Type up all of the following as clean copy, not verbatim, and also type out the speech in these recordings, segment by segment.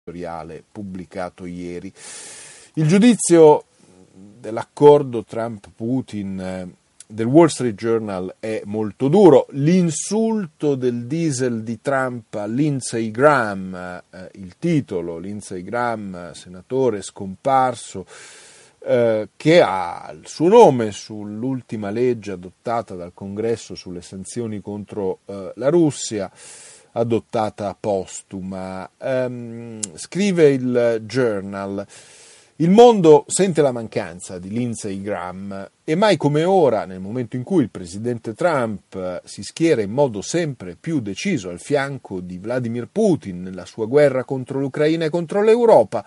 editoriale pubblicato ieri. Il giudizio dell'accordo Trump-Putin del Wall Street Journal è molto duro. L'insulto del diesel di Trump a Lindsey Graham, il titolo, Lindsey Graham, senatore scomparso, che ha il suo nome sull'ultima legge adottata dal Congresso sulle sanzioni contro la Russia, adottata postuma. Scrive il Journal: il mondo sente la mancanza di Lindsey Graham e mai come ora, nel momento in cui il presidente Trump si schiera in modo sempre più deciso al fianco di Vladimir Putin nella sua guerra contro l'Ucraina e contro l'Europa,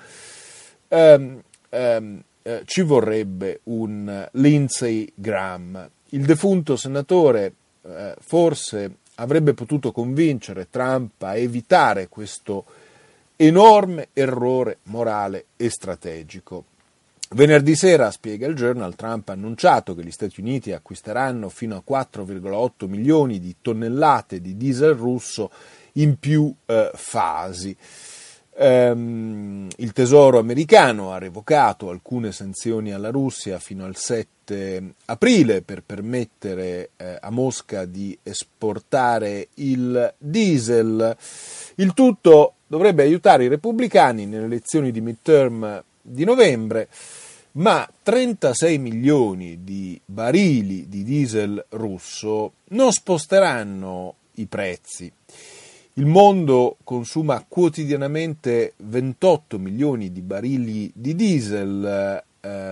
ci vorrebbe un Lindsey Graham. Il defunto senatore forse avrebbe potuto convincere Trump a evitare questo enorme errore morale e strategico. Venerdì sera, spiega il Journal, Trump ha annunciato che gli Stati Uniti acquisteranno fino a 4,8 milioni di tonnellate di diesel russo in più fasi. Il Tesoro americano ha revocato alcune sanzioni alla Russia fino al 7 aprile per permettere a Mosca di esportare il diesel. Il tutto dovrebbe aiutare i repubblicani nelle elezioni di midterm di novembre, ma 36 milioni di barili di diesel russo non sposteranno i prezzi. Il mondo consuma quotidianamente 28 milioni di barili di diesel.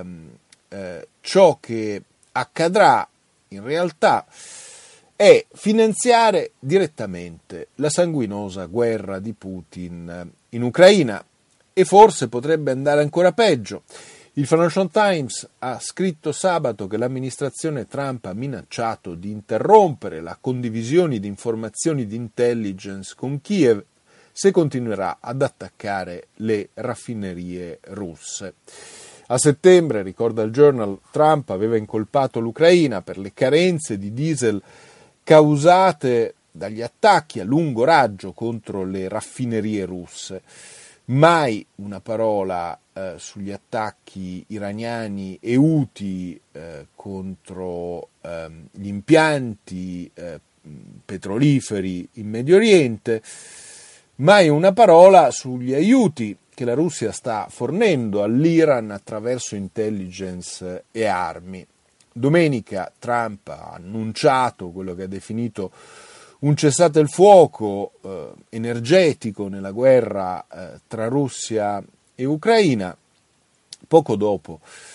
Ciò che accadrà in realtà è finanziare direttamente la sanguinosa guerra di Putin in Ucraina e forse potrebbe andare ancora peggio. Il Financial Times ha scritto sabato che l'amministrazione Trump ha minacciato di interrompere la condivisione di informazioni di intelligence con Kiev se continuerà ad attaccare le raffinerie russe. A settembre, ricorda il Journal, Trump aveva incolpato l'Ucraina per le carenze di diesel causate dagli attacchi a lungo raggio contro le raffinerie russe. Mai una parola sugli attacchi iraniani e Houthi contro gli impianti petroliferi in Medio Oriente, mai una parola sugli aiuti che la Russia sta fornendo all'Iran attraverso intelligence e armi. Domenica Trump ha annunciato quello che ha definito un cessate il fuoco energetico nella guerra tra Russia e Ucraina. Poco dopo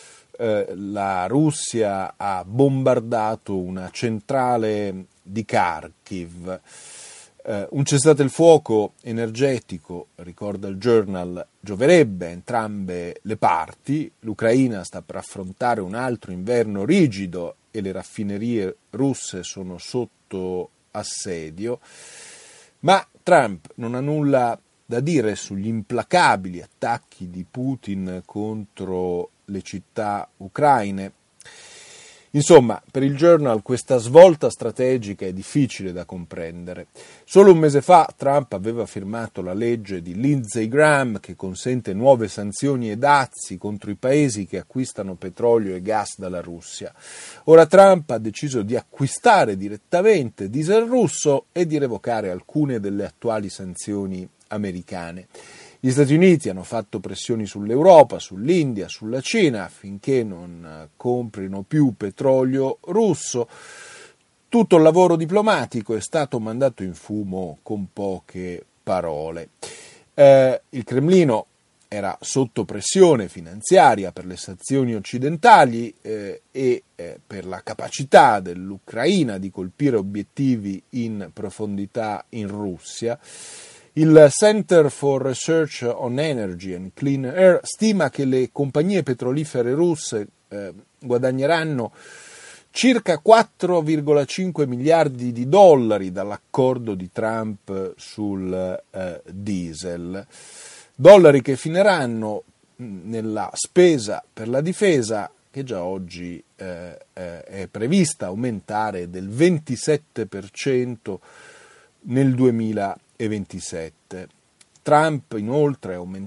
la Russia ha bombardato una centrale di Kharkiv. Un cessate il fuoco energetico, ricorda il Journal, gioverebbe a entrambe le parti. L'Ucraina sta per affrontare un altro inverno rigido e le raffinerie russe sono sotto assedio, ma Trump non ha nulla da dire sugli implacabili attacchi di Putin contro le città ucraine. Insomma, per il Journal questa svolta strategica è difficile da comprendere. Solo un mese fa Trump aveva firmato la legge di Lindsey Graham che consente nuove sanzioni e dazi contro i paesi che acquistano petrolio e gas dalla Russia. Ora Trump ha deciso di acquistare direttamente diesel russo e di revocare alcune delle attuali sanzioni americane. Gli Stati Uniti hanno fatto pressioni sull'Europa, sull'India, sulla Cina affinché non comprino più petrolio russo. Tutto il lavoro diplomatico è stato mandato in fumo con poche parole. Il Cremlino era sotto pressione finanziaria per le sanzioni occidentali e per la capacità dell'Ucraina di colpire obiettivi in profondità in Russia. Il Center for Research on Energy and Clean Air stima che le compagnie petrolifere russe guadagneranno circa 4,5 miliardi di dollari dall'accordo di Trump sul diesel. Dollari che finiranno nella spesa per la difesa, che già oggi è prevista aumentare del 27% nel 2027. Trump inoltre ha aumentato